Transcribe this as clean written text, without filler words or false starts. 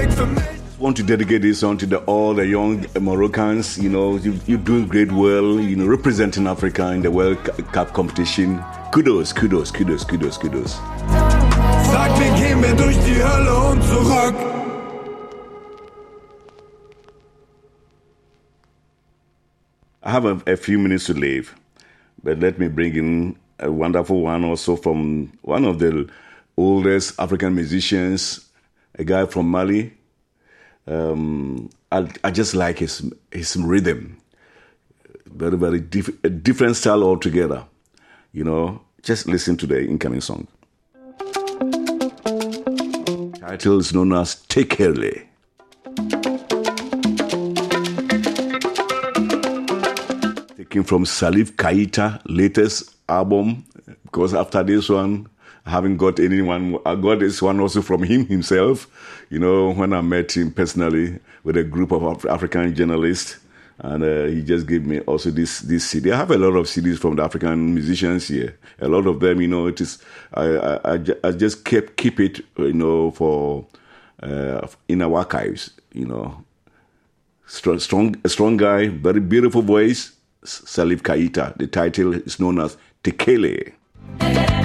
Want to dedicate this song to all the young Moroccans. You know, you're doing great well, you know, representing Africa in the World Cup competition. Kudos, kudos, kudos, kudos, kudos. Sag mir, gehen wir durch die Hölle und zurück. I have a few minutes to leave, but let me bring in a wonderful one also from one of the oldest African musicians, a guy from Mali. I just like his rhythm. Very, very different style altogether. You know, just listen to the incoming song. Title is known as Tekele. Taken from Salif Keita latest album, because after this one, I haven't got anyone. I got this one also from him himself. You know, when I met him personally with a group of African journalists, and he just gave me also this CD. I have a lot of CDs from the African musicians here. A lot of them, you know, it is. I just keep it, you know, for in our archives. You know, a strong guy, very beautiful voice. Salif Keita. The title is known as Tekele.